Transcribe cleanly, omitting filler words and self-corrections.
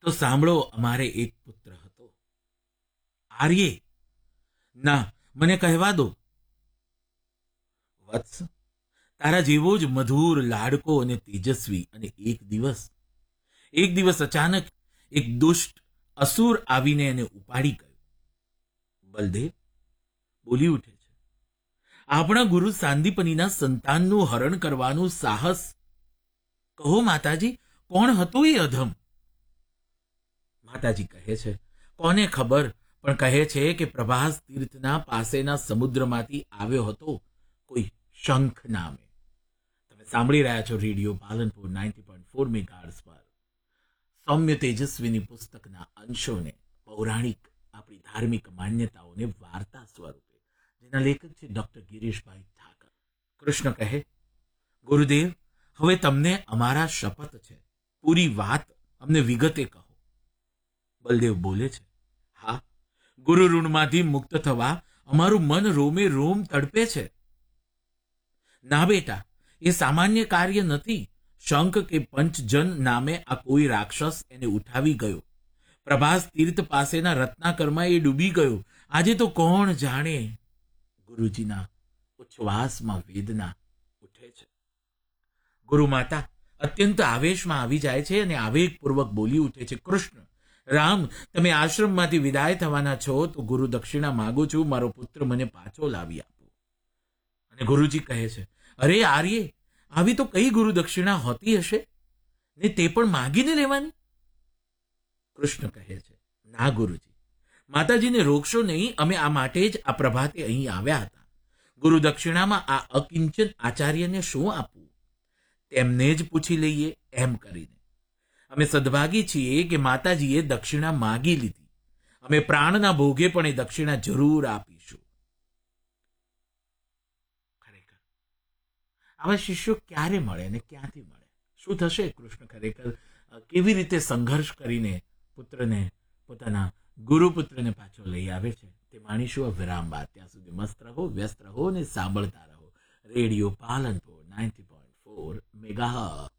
તો સાંભળો, અમારે એક પુત્ર હતો. આર્ય, ના, મને કહેવા દો. વત્સ, તારા જેવો જ મધુર, લાડકો અને તેજસ્વી. અને એક દિવસ અચાનક એક દુષ્ટ અસુર આવીને એને ઉપાડી ગયો. બલદેવ બોલી ઉઠે છે, આપણા ગુરુ સાંદીપનીના સંતાનનું હરણ કરવાનું સાહસ. કહો માતાજી, કોણ હતું એ અધમ? માતાજી કહે છે, કોને ખબર, પણ કહે છે કે પ્રભાસ તીર્થના પાસેના સમુદ્રમાંથી આવ્યો હતો કોઈ શંખ નામે. તમે સાંભળી રહ્યા છો રેડિયો પાલનપુર 90.4 મેગાહર્ટ્ઝ પર સૌમ્ય તેજસ્વીની પુસ્તકના અંશોને, પૌરાણિક આપણી ધાર્મિક માન્યતાઓને વાર્તા સ્વરૂપે, જેના લેખક છે ડોક્ટર ગિરીશભાઈ ઠાકર. કૃષ્ણ કહે, ગુરુદેવ, હવે તમને અમારા શપથ છે, પૂરી વાત અમને વિગતે કહો. બલદેવ બોલે છે, હા, ગુરુ ઋણમાંથી મુક્ત થવા અમારું મન રોમે રોમ તડપે છે. ના બેટા, એ સામાન્ય કાર્ય નથી. શંખ કે પંચજન નામે આ કોઈ રાક્ષસ એને ઉઠાવી ગયો. પ્રભાસ તીર્થ પાસેના રત્નાકરમાં એ ડૂબી ગયો. આજે તો કોણ જાણે. ગુરુજીના ઉચ્છ્વાસમાં વેદના ઉઠે છે. ગુરુ માતા અત્યંત આવેશમાં આવી જાય છે અને આવેગપૂર્વક બોલી ઉઠે છે, કૃષ્ણ, રામ, તમે આશ્રમમાંથી વિદાય થવાના છો તો ગુરુ દક્ષિણા માગું છું, મારો પુત્ર મને પાછો લાવી આપો. અને ગુરુજી કહે છે, અરે આર્ય, આવી તો કઈ ગુરુ દક્ષિણા હોતી હશે ને તે પણ માગીને લેવાની? કૃષ્ણ કહે છે, ના ગુરુજી, માતાજીને રોકશો નહીં. અમે આ માટે જ આ પ્રભાતે અહીં આવ્યા હતા. ગુરુ દક્ષિણામાં આ અકિંચન આચાર્યને શું આપવું તેમને જ પૂછી લઈએ એમ કરીને. અમે સદભાગી છીએ કે માતાજીએ દક્ષિણા માગી લીધી. અમે પ્રાણના ભોગે પણ એ દક્ષિણા જરૂર આપીશું. ખરેખર આવા શિષ્યો ક્યારે મળે અને ક્યાંથી મળે? શું થશે? કૃષ્ણ ખરેખર કેવી રીતે સંઘર્ષ કરીને પુત્રને, પોતાના ગુરુપુત્રને પાછો લઈ આવે છે તે માણીશું આ વિરામ બાદ. ત્યાં સુધી મસ્ત રહો, વ્યસ્ત રહો અને સાંભળતા રહો રેડિયો પાલનપુર 90.4 મેગાહર્ટ્ઝ.